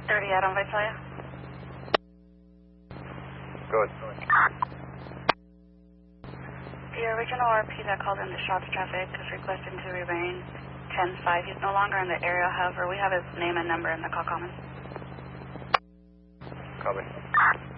30 Adam Vitalia. Good. The original RP that called in the shots traffic is requesting to remain 10-5. He's no longer in the area, however, we have his name and number in the call comment. Copy.